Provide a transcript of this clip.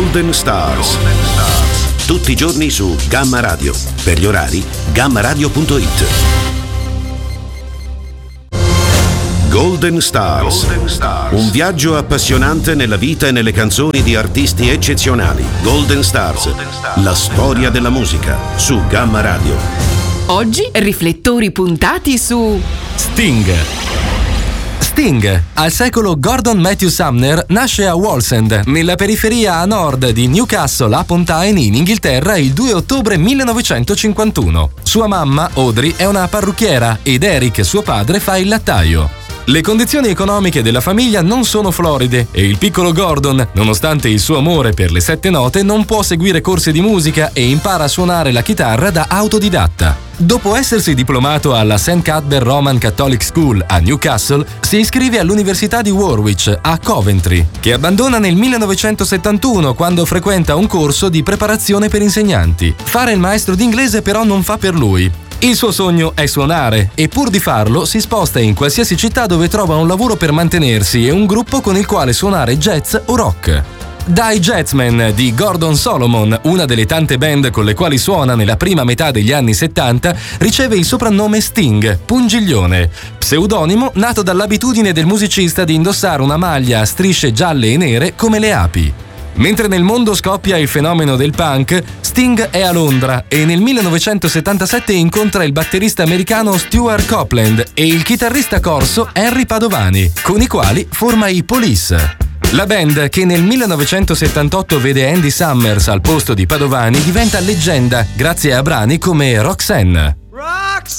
Golden Stars. Tutti i giorni su Gamma Radio. Per gli orari, gammaradio.it. Golden Stars. Un viaggio appassionante nella vita e nelle canzoni di artisti eccezionali. Golden Stars. La storia della musica su Gamma Radio. Oggi riflettori puntati su Sting. Sting, al secolo Gordon Matthew Sumner, nasce a Wallsend, nella periferia a nord di Newcastle upon Tyne in Inghilterra il 2 ottobre 1951. Sua mamma, Audrey, è una parrucchiera ed Eric, suo padre, fa il lattaio. Le condizioni economiche della famiglia non sono floride e il piccolo Gordon, nonostante il suo amore per le 7 note, non può seguire corsi di musica e impara a suonare la chitarra da autodidatta. Dopo essersi diplomato alla St. Cuthbert Roman Catholic School a Newcastle, si iscrive all'Università di Warwick a Coventry, che abbandona nel 1971 quando frequenta un corso di preparazione per insegnanti. Fare il maestro d'inglese però non fa per lui. Il suo sogno è suonare e pur di farlo si sposta in qualsiasi città dove trova un lavoro per mantenersi e un gruppo con il quale suonare jazz o rock. Dai Jazzmen di Gordon Solomon, una delle tante band con le quali suona nella prima metà degli anni 70, riceve il soprannome Sting, pungiglione, pseudonimo nato dall'abitudine del musicista di indossare una maglia a strisce gialle e nere come le api. Mentre nel mondo scoppia il fenomeno del punk, Sting è a Londra e nel 1977 incontra il batterista americano Stuart Copeland e il chitarrista corso Henry Padovani, con i quali forma i Police. La band, che nel 1978 vede Andy Summers al posto di Padovani, diventa leggenda grazie a brani come Roxanne.